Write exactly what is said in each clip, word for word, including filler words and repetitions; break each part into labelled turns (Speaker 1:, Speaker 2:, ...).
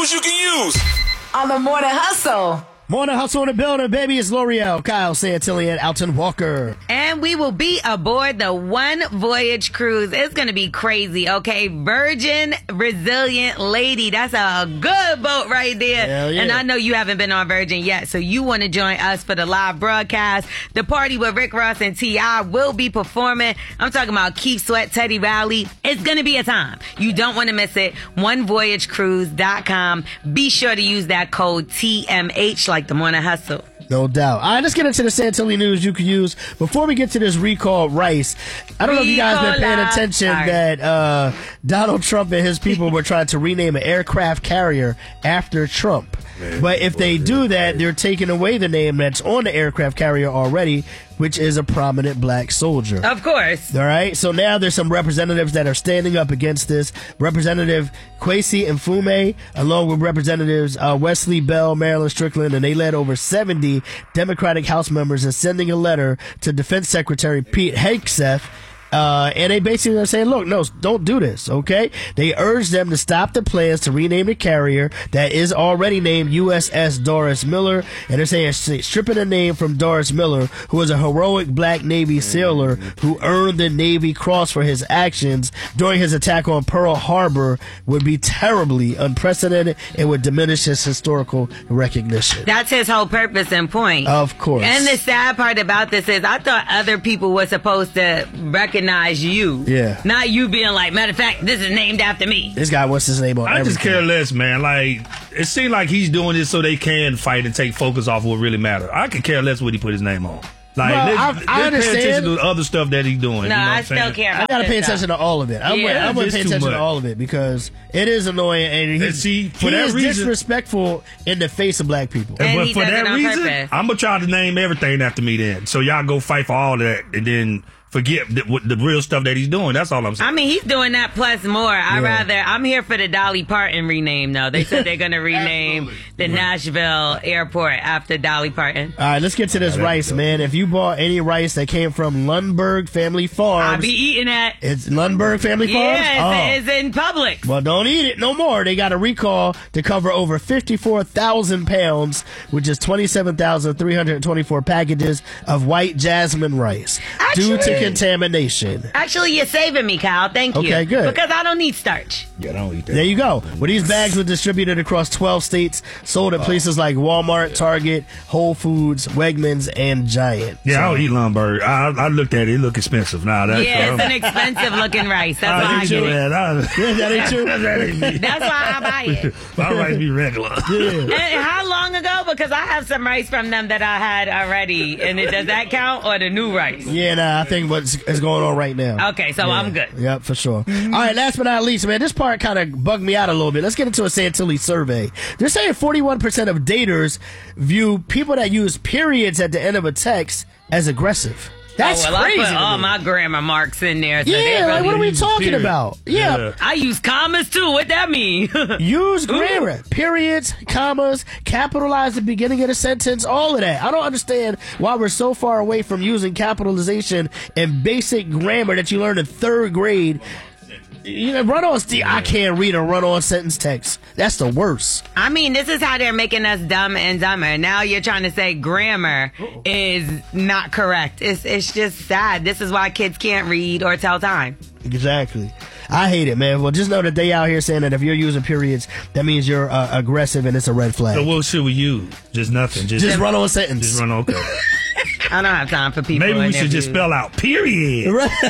Speaker 1: news you can use
Speaker 2: on the Morning Hustle.
Speaker 3: Morning Hustle in the building, baby. It's L'Oreal, Kyle Santilli, and Alton Walker.
Speaker 4: And we will be aboard the One Voyage cruise. It's going to be crazy, okay? Virgin Resilient Lady. That's a good boat right there.
Speaker 3: Hell yeah.
Speaker 4: And I know you haven't been on Virgin yet, so you want to join us for the live broadcast. The party with Rick Ross and T I will be performing. I'm talking about Keith Sweat, Teddy Riley. It's going to be a time. You don't want to miss it. one voyage cruise dot com. Be sure to use that code T M H like the Morning Hustle.
Speaker 3: No doubt. All right, let's get into the Santilli news you can use. Before we get to this recall rice, I don't know if you guys been paying attention
Speaker 4: Sorry.
Speaker 3: that uh, Donald Trump and his people were trying to rename an aircraft carrier after Trump. Man, but if they do that, they're taking away the name that's on the aircraft carrier already, which is a prominent black soldier.
Speaker 4: Of course.
Speaker 3: All right. So now there's some representatives that are standing up against this. Representative Kwesi Mfume, along with Representatives uh, Wesley Bell, Marilyn Strickland, and they led over seventy Democratic House members in sending a letter to Defense Secretary Pete Hegseth. Uh, and they basically are saying, look, no, don't do this, okay? They urge them to stop the plans to rename the carrier that is already named U S S Doris Miller. And they're saying stripping the name from Doris Miller, who was a heroic black Navy sailor who earned the Navy Cross for his actions during his attack on Pearl Harbor, would be terribly unprecedented and would diminish his historical recognition.
Speaker 4: That's his whole purpose and point.
Speaker 3: Of course.
Speaker 4: And the sad part about this is I thought other people were supposed to recognize you.
Speaker 3: Yeah.
Speaker 4: Not you being like, matter of fact, this is named after me.
Speaker 3: This guy wants his name on
Speaker 5: I
Speaker 3: everything.
Speaker 5: just care less, man. Like, it seems like he's doing this so they can fight and take focus off what really matters. I could care less what he put his name on. Like,
Speaker 3: well,
Speaker 5: let's,
Speaker 3: I,
Speaker 5: let's
Speaker 3: I understand.
Speaker 5: pay attention to other stuff that he's doing.
Speaker 4: No,
Speaker 5: you know
Speaker 4: I
Speaker 5: what
Speaker 4: still
Speaker 5: I'm
Speaker 4: care about
Speaker 3: I gotta
Speaker 4: this
Speaker 3: pay
Speaker 4: stuff.
Speaker 3: attention to all of it. I'm,
Speaker 4: Yeah.
Speaker 3: I'm gonna
Speaker 5: It's
Speaker 3: pay
Speaker 5: too
Speaker 3: attention to
Speaker 5: much.
Speaker 3: all of it because it is annoying and, he,
Speaker 5: And see, for
Speaker 3: he
Speaker 5: that
Speaker 3: is
Speaker 5: reason-
Speaker 3: disrespectful in the face of black people.
Speaker 4: And
Speaker 5: but
Speaker 4: he
Speaker 5: for
Speaker 4: does it
Speaker 5: that
Speaker 4: on
Speaker 5: reason,
Speaker 4: purpose.
Speaker 5: I'm gonna try to name everything after me then. So y'all go fight for all of that and then forget the, what the real stuff that he's doing. That's all I'm saying.
Speaker 4: I mean, he's doing that plus more. I
Speaker 3: Yeah.
Speaker 4: rather, I'm here for the Dolly Parton rename, though. They said they're going to rename the Nashville airport after Dolly Parton.
Speaker 3: All right, let's get to this rice, man. If you bought any rice that came from Lundberg Family Farms,
Speaker 4: I'll be eating that.
Speaker 3: it's Lundberg Family Farms?
Speaker 4: Yeah, it's,
Speaker 3: Oh.
Speaker 4: it's in Publix.
Speaker 3: Well, don't eat it no more. They got a recall to cover over fifty-four thousand pounds, which is twenty-seven thousand three hundred twenty-four packages of white jasmine rice due to
Speaker 4: Actually-
Speaker 3: contamination.
Speaker 4: Actually, you're saving me, Kyle. Thank you.
Speaker 3: Okay, good.
Speaker 4: Because I don't need starch.
Speaker 5: yeah, don't eat that.
Speaker 3: There you go. Well, these bags were distributed across twelve states, sold at places like Walmart, Target, Whole Foods, Wegmans, and Giant.
Speaker 5: Yeah, I don't eat Lumberg. I, I looked at it. It looked expensive. Nah, that's
Speaker 4: Yeah, it's
Speaker 5: um,
Speaker 4: an expensive looking rice. That's
Speaker 5: I
Speaker 4: why I
Speaker 5: do
Speaker 4: get
Speaker 5: too,
Speaker 4: it.
Speaker 5: man. I,
Speaker 3: That ain't true.
Speaker 5: that ain't me.
Speaker 4: That's why I buy it.
Speaker 5: My rice be regular.
Speaker 3: Yeah.
Speaker 4: And how long ago? Because I have some rice from them that I had already. And it, does that count or the new rice?
Speaker 3: Yeah, nah, I think what's is going on right now.
Speaker 4: Okay, so
Speaker 3: Yeah.
Speaker 4: I'm good.
Speaker 3: Yep, for sure. All right, last but not least, man, this part kind of bugged me out a little bit. Let's get into a Santilli survey. They're saying forty-one percent of daters view people that use periods at the end of a text as aggressive. That's
Speaker 4: oh, well,
Speaker 3: crazy.
Speaker 4: I put
Speaker 3: to
Speaker 4: all
Speaker 3: me.
Speaker 4: my grammar marks in there. So
Speaker 3: yeah,
Speaker 4: they
Speaker 3: like,
Speaker 4: really
Speaker 3: what are we
Speaker 4: use
Speaker 3: talking
Speaker 5: period.
Speaker 3: about? Yeah.
Speaker 5: Yeah.
Speaker 4: I use commas too. What that mean?
Speaker 3: Use grammar, periods, commas, capitalize the beginning of the sentence, all of that. I don't understand why we're so far away from using capitalization and basic grammar that you learned in third grade. You know, run-on, I can't read a run-on sentence text. That's the worst.
Speaker 4: I mean, this is how they're making us dumb and dumber. Now you're trying to say grammar is not correct. It's it's just sad. This is why kids can't read or tell time.
Speaker 3: Exactly. I hate it, man. Well, just know that they out here saying that if you're using periods, that means you're uh, aggressive and it's a red flag.
Speaker 5: So what should we use? Just nothing. Just,
Speaker 3: Just run-on sentence.
Speaker 5: Just run okay.
Speaker 4: I don't have time for people.
Speaker 5: Maybe we
Speaker 4: and
Speaker 5: should
Speaker 4: their
Speaker 5: just
Speaker 4: views.
Speaker 5: spell out period.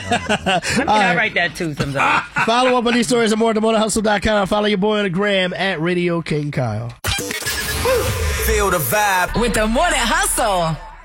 Speaker 4: I mean, I write that too sometimes.
Speaker 3: Follow up on these stories and more at the morning hustle dot com. Follow your boy on the gram at Radio King Kyle.
Speaker 1: Feel the vibe
Speaker 2: With the Morning Hustle.